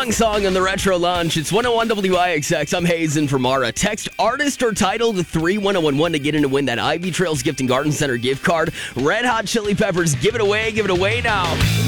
Wrong song on the Retro Lunch. It's 101 WIXX. I'm Hazen from Mara. Text artist or title to 31011 to get in to win that Ivy Trails Gift and Garden Center gift card. Red Hot Chili Peppers, give it away now.